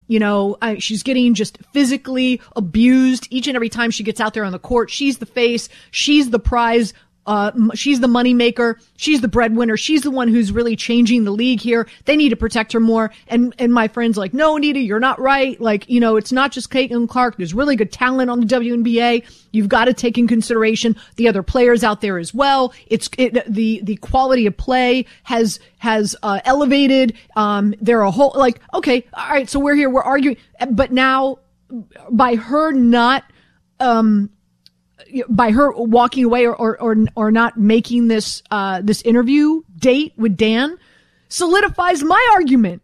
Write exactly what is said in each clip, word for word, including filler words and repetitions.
You know, I, she's getting just physically abused each and every time she gets out there on the court. She's the face. She's the prize. Uh, she's the moneymaker. She's the breadwinner. She's the one who's really changing the league here. They need to protect her more. And, and my friends like, no, Anita, you're not right. Like, you know, it's not just Caitlin Clark. There's really good talent on the W N B A. You've got to take in consideration the other players out there as well. It's, it, the, the quality of play has, has, uh, elevated. Um, there are a whole, like, okay, all right. So we're here, we're arguing, but now by her not, um, by her walking away or, or, or, or not making this, uh, this interview date with Dan solidifies my argument.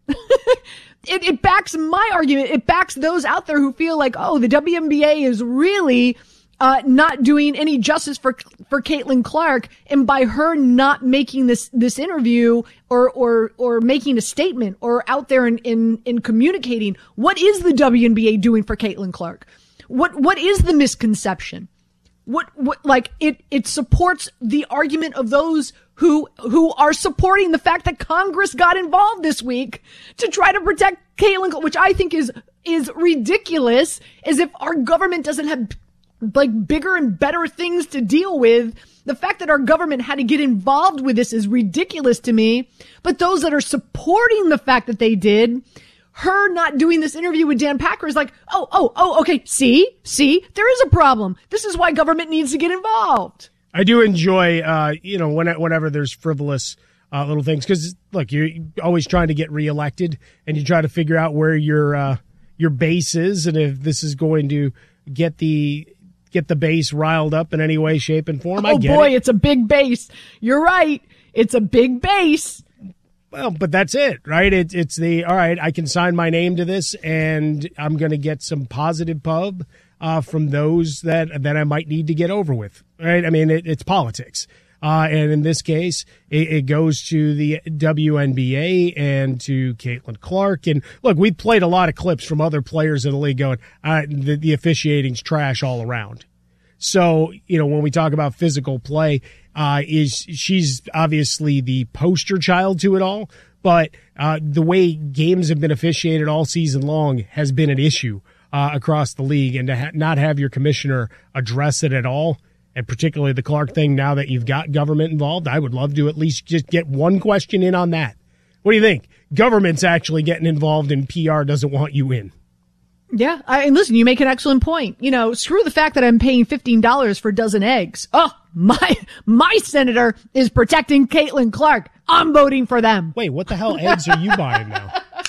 it, it backs my argument. It backs those out there who feel like, oh, the W N B A is really, uh, not doing any justice for, for Caitlin Clark. And by her not making this, this interview or, or, or making a statement or out there in, in, in communicating, what is the W N B A doing for Caitlin Clark? What, what is the misconception? What, what, like, it, it supports the argument of those who, who are supporting the fact that Congress got involved this week to try to protect Caitlin, which I think is, is ridiculous, as if our government doesn't have, like, bigger and better things to deal with. The fact that our government had to get involved with this is ridiculous to me. But those that are supporting the fact that they did, her not doing this interview with Dan Packer is like, oh, oh, oh, okay, see, see, there is a problem. This is why government needs to get involved. I do enjoy, uh, you know, when, whenever there's frivolous uh, little things, because, look, you're always trying to get reelected, and you try to figure out where your uh, your base is, and if this is going to get the get the base riled up in any way, shape, and form. Oh, I get boy, it. It's a big base. You're right. It's a big base. Well, but that's it, right? It, it's the, all right, I can sign my name to this, and I'm going to get some positive pub uh, from those that that I might need to get over with, right? I mean, it, it's politics. Uh, and in this case, it, it goes to the W N B A and to Caitlin Clark. And look, we played a lot of clips from other players in the league going, uh, the, the officiating's trash all around. So, you know, when we talk about physical play, uh, is she's obviously the poster child to it all, but, uh, the way games have been officiated all season long has been an issue, uh, across the league, and to ha- not have your commissioner address it at all, and particularly the Clark thing, now that you've got government involved, I would love to at least just get one question in on that. What do you think? Government's actually getting involved and P R doesn't want you in. Yeah, I, and listen, you make an excellent point. You know, screw the fact that I'm paying fifteen dollars for a dozen eggs. Oh, my, my senator is protecting Caitlin Clark. I'm voting for them. Wait, what the hell eggs are you buying now?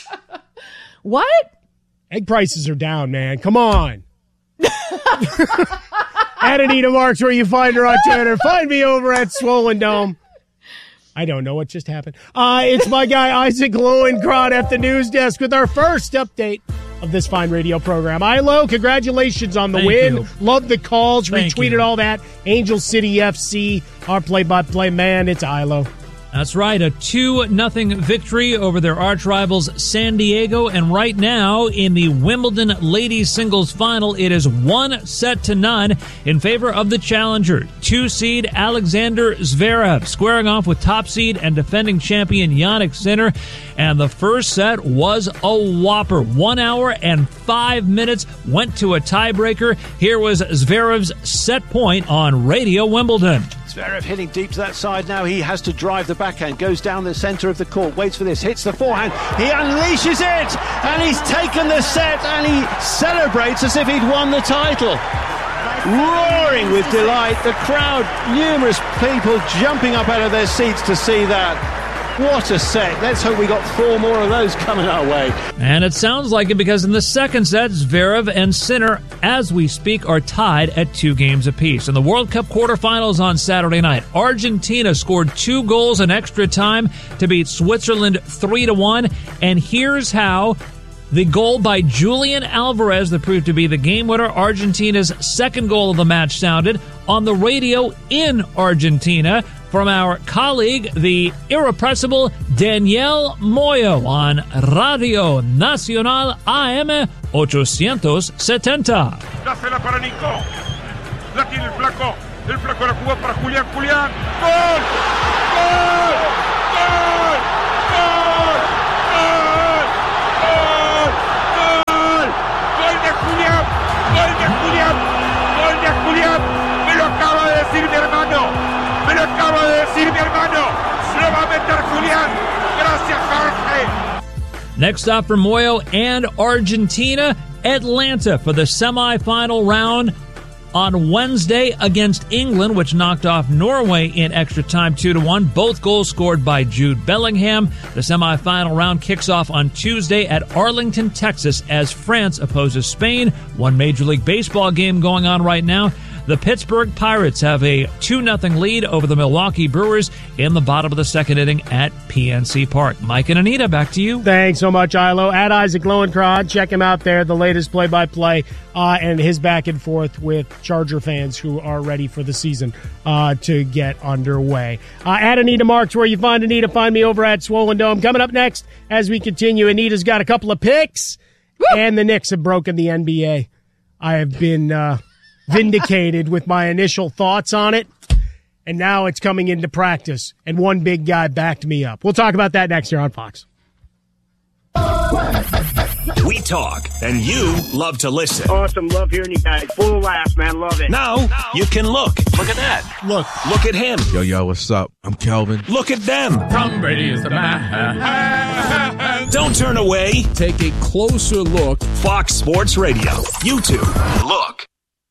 What? Egg prices are down, man. Come on. At Anita Marks, where you find her on Twitter. Find me over at Swollen Dome. I don't know what just happened. Uh, it's my guy, Isaac Lowenkron, at the news desk with our first update of this fine radio program. Ilo, congratulations on the Thank win. you. Love the calls. Thank Retweeted you. all that. Angel City F C, our play-by-play man. It's Ilo. That's right, a two nothing victory over their arch rivals San Diego, and right now in the Wimbledon ladies singles final, it is one set to none in favor of the challenger, two seed Alexander Zverev, squaring off with top seed and defending champion Jannik Sinner, and the first set was a whopper. One hour and five minutes, went to a tiebreaker. Here was Zverev's set point on Radio Wimbledon. Zverev hitting deep to that side now. He has to drive the backhand, goes down the centre of the court, waits for this, hits the forehand, he unleashes it, and he's taken the set, and he celebrates as if he'd won the title. Roaring with delight, the crowd, numerous people jumping up out of their seats to see that. What a set. Let's hope we got four more of those coming our way. And it sounds like it, because in the second set, Zverev and Sinner, as we speak, are tied at two games apiece. In the World Cup quarterfinals on Saturday night, Argentina scored two goals in extra time to beat Switzerland three to one. And here's how the goal by Julian Alvarez that proved to be the game winner, Argentina's second goal of the match, sounded on the radio in Argentina from our colleague, the irrepressible Daniel Moyo, on Radio Nacional A M eight seventy. Dásela para Nico. La tiene el flaco. El flaco la jugó para Julián. Julián. ¡Gol! ¡Gol! ¡Gol! ¡Gol! ¡Gol! ¡Gol! Next up for Moyo and Argentina, Atlanta for the semifinal round on Wednesday against England, which knocked off Norway in extra time two to one. Both goals scored by Jude Bellingham. The semifinal round kicks off on Tuesday at Arlington, Texas, as France opposes Spain. One Major League Baseball game going on right now. The Pittsburgh Pirates have a two nothing lead over the Milwaukee Brewers in the bottom of the second inning at P N C Park. Mike and Anita, back to you. Thanks so much, Ilo. At Isaac Lowenkron, check him out there, the latest play-by-play uh, and his back and forth with Charger fans who are ready for the season uh, to get underway. Uh, at Anita Marks, where you find Anita, find me over at Swollen Dome. Coming up next, as we continue, Anita's got a couple of picks, Woo! And the Knicks have broken the N B A. I have been... Uh, vindicated with my initial thoughts on it, and now it's coming into practice, and one big guy backed me up. We'll talk about that next year on Fox. We talk, and you love to listen. Awesome. Love hearing you guys. Full of laughs, man. Love it. Now, now you can look. Look at that. Look. Look at him. Yo, yo, what's up? I'm Kelvin. Look at them. Tom Brady is the man. Don't turn away. Take a closer look. Fox Sports Radio. YouTube. Look.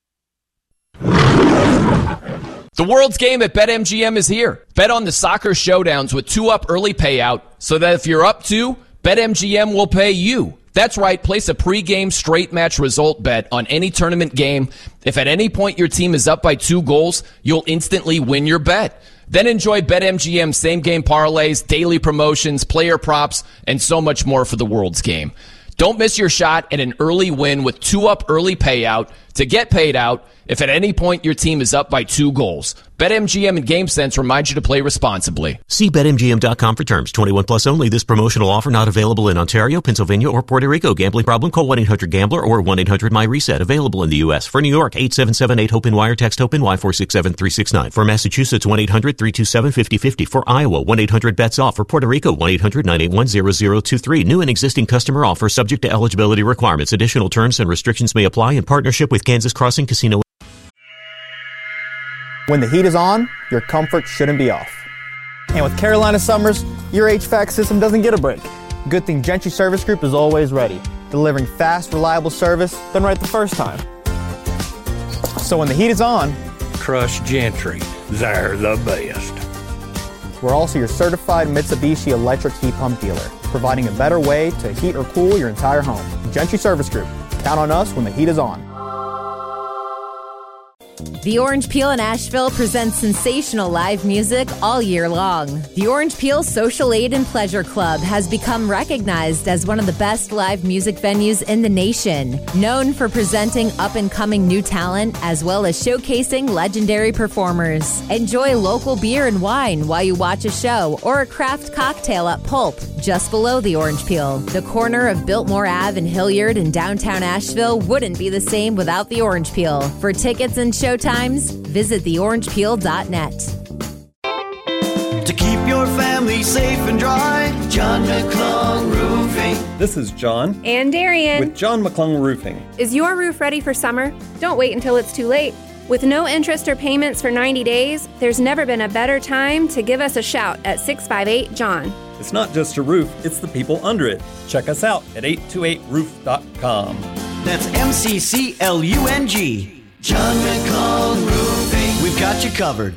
The World's Game at BetMGM is here. Bet on the soccer showdowns with two-up early payout so that if you're up two, BetMGM will pay you. That's right, place a pregame straight match result bet on any tournament game. If at any point your team is up by two goals, you'll instantly win your bet. Then enjoy BetMGM same-game parlays, daily promotions, player props, and so much more for the World's Game. Don't miss your shot at an early win with two-up early payout to get paid out if at any point your team is up by two goals. BetMGM and GameSense remind you to play responsibly. See Bet M G M dot com for terms. twenty-one plus only. This promotional offer not available in Ontario, Pennsylvania, or Puerto Rico. Gambling problem? Call one eight hundred gambler or one eight hundred my reset. Available in the U S. For New York, eight seven seven eight hope wire. Text HOPE-NY four six seven three six nine. For Massachusetts, one eight hundred three two seven five zero five zero. For Iowa, one eight hundred bets off. For Puerto Rico, one eight hundred nine eight one zero zero two three. New and existing customer offer subject to eligibility requirements. Additional terms and restrictions may apply in partnership with Kansas Crossing Casino. When the heat is on, your comfort shouldn't be off. And with Carolina summers, your H V A C system doesn't get a break. Good thing Gentry Service Group is always ready, delivering fast, reliable service done right the first time. So when the heat is on, trust Gentry. They're the best. We're also your certified Mitsubishi electric heat pump dealer, providing a better way to heat or cool your entire home. Gentry Service Group. Count on us when the heat is on. The Orange Peel in Asheville presents sensational live music all year long. The Orange Peel Social Aid and Pleasure Club has become recognized as one of the best live music venues in the nation. Known for presenting up-and-coming new talent as well as showcasing legendary performers. Enjoy local beer and wine while you watch a show or a craft cocktail at Pulp, just below the Orange Peel. The corner of Biltmore Avenue and Hilliard in downtown Asheville wouldn't be the same without the Orange Peel. For tickets and showtimes, visit the orange peel dot net. To keep your family safe and dry, John McClung Roofing. This is John. And Darian. With John McClung Roofing. Is your roof ready for summer? Don't wait until it's too late. With no interest or payments for ninety days, there's never been a better time to give us a shout at six five eight John. It's not just a roof, it's the people under it. Check us out at eight two eight roof dot com. That's M C C L U N G. John McClung Roofing. We've got you covered.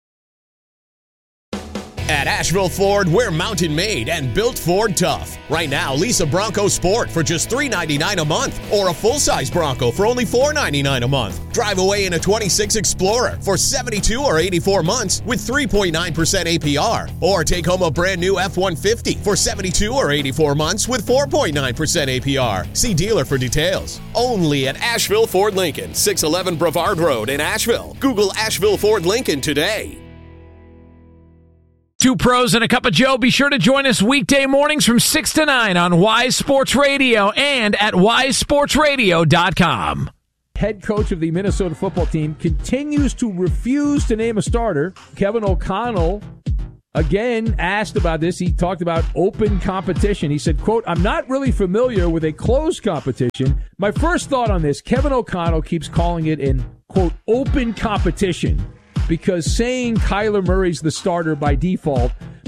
At Asheville Ford, we're mountain made and built Ford tough. Right now, lease a Bronco Sport for just three hundred ninety-nine dollars a month or a full-size Bronco for only four hundred ninety-nine dollars a month. Drive away in a twenty-six Explorer for seventy-two or eighty-four months with three point nine percent A P R. Or take home a brand new F one fifty for seventy-two or eighty-four months with four point nine percent A P R. See dealer for details. Only at Asheville Ford Lincoln, six eleven Brevard Road in Asheville. Google Asheville Ford Lincoln today. Two pros and a cup of Joe. Be sure to join us weekday mornings from six to nine on Wise Sports Radio and at wise sports radio dot com. Head coach of the Minnesota football team continues to refuse to name a starter. Kevin O'Connell, again, asked about this. He talked about open competition. He said, quote, I'm not really familiar with a closed competition. My first thought on this, Kevin O'Connell keeps calling it an, quote, open competition. Because saying Kyler Murray's the starter by default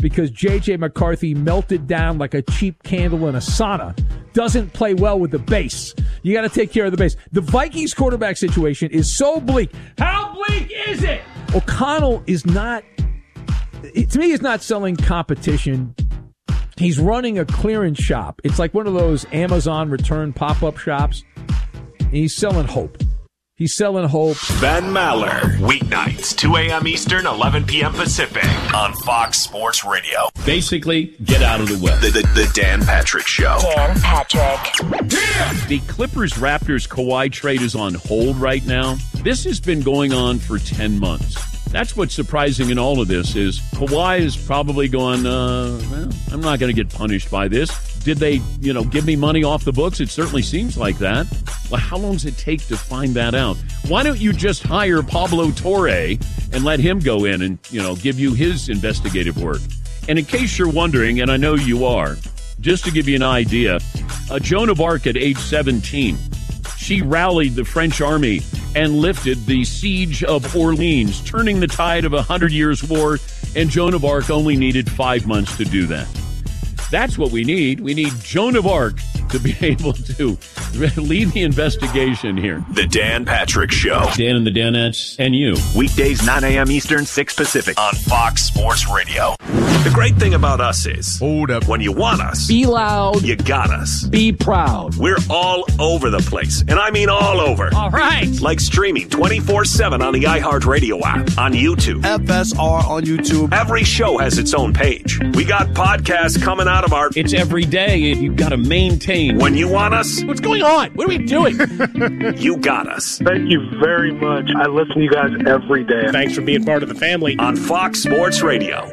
because J J. McCarthy melted down like a cheap candle in a sauna. Doesn't play well with the base. You got to take care of the base. The Vikings quarterback situation is so bleak. How bleak is it? O'Connell is not, to me, he's not selling competition. He's running a clearance shop. It's like one of those Amazon return pop-up shops. And he's selling hope. He's selling hope. Ben Maller, weeknights, two a.m. Eastern, eleven p.m. Pacific, on Fox Sports Radio. Basically, get out of the way. The, the, the Dan Patrick Show. Dan Patrick. The Clippers-Raptors Kawhi trade is on hold right now. This has been going on for ten months. That's what's surprising in all of this is Kawhi is probably going, uh, well, I'm not going to get punished by this. Did they, you know, give me money off the books? It certainly seems like that. Well, how long does it take to find that out? Why don't you just hire Pablo Torre and let him go in and, you know, give you his investigative work? And in case you're wondering, and I know you are, just to give you an idea, uh, Joan of Arc at age seventeen, she rallied the French army and lifted the siege of Orleans, turning the tide of a Hundred Years' War, and Joan of Arc only needed five months to do that. That's what we need. We need Joan of Arc to be able to lead the investigation here. The Dan Patrick Show. Dan and the Danettes and you. Weekdays, nine a.m. Eastern, six Pacific, on Fox Sports Radio. The great thing about us is, hold up, when you want us, be loud, you got us. Be proud. We're all over the place, and I mean all over. All right. Like streaming twenty-four seven on the iHeartRadio app, on YouTube. F S R on YouTube. Every show has its own page. We got podcasts coming out of our... It's every day, and you've got to maintain. When you want us... What's going on? What are we doing? You got us. Thank you very much. I listen to you guys every day. Thanks for being part of the family. On Fox Sports Radio.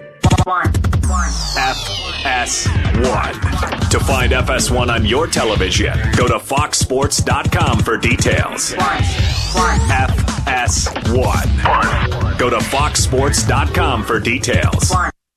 F S one. To find F S one on your television, go to fox sports dot com for details. F S one. Go to fox sports dot com for details.